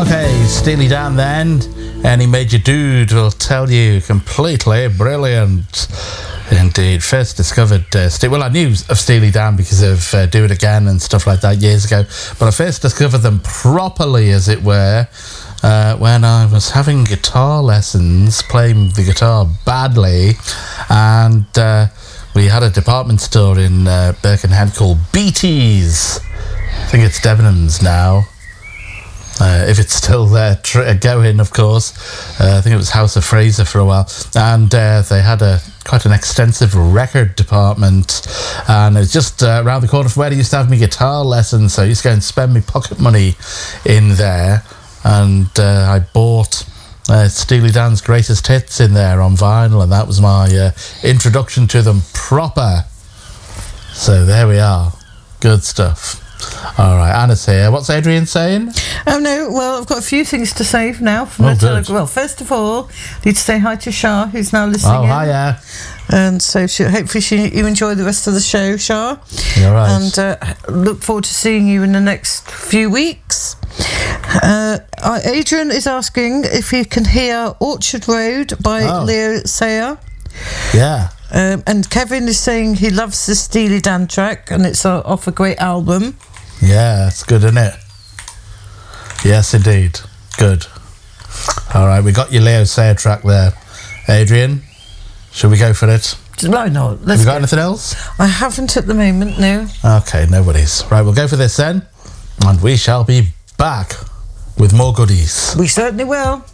Okay, Steely Dan then. Any major dude will tell you completely brilliant. Indeed. First discovered I knew of Steely Dan because of Do It Again and stuff like that years ago, but I first discovered them properly, as it were, when I was having guitar lessons, playing the guitar badly, and we had a department store in Birkenhead called BT's. I think it's Debenhams now. If it's still there going, of course. I think it was House of Fraser for a while. And they had quite an extensive record department. And it was just around the corner from where I used to have my guitar lessons. So I used to go and spend my pocket money in there. And I bought Steely Dan's Greatest Hits in there on vinyl. And that was my introduction to them proper. So there we are. Good stuff. All right, Anna's here. What's Adrian saying? Oh, no, well, I've got a few things to say now. Well, first of all, I need to say hi to Shah, who's now listening. Oh, hiya. And so hopefully you enjoy the rest of the show, Shah. You're right. And look forward to seeing you in the next few weeks. Adrian is asking if he can hear Orchard Road by Leo Sayer. Yeah. And Kevin is saying he loves the Steely Dan track and it's off a great album. Yeah, it's good, isn't it? Yes, indeed. Good. All right, we got your Leo Sayer track there. Adrian, should we go for it? Why not? Have you got anything else? I haven't at the moment, no. Okay, no worries. Right, we'll go for this then. And we shall be back with more goodies. We certainly will.